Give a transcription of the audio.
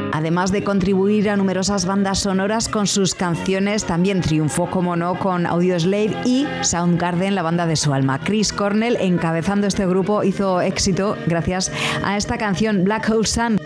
Además de contribuir a numerosas bandas sonoras con sus canciones, también triunfó, como no, con Audioslave y Soundgarden, la banda de su alma. Chris Cornell, encabezando este grupo, hizo éxito gracias a esta canción Black Hole Sun.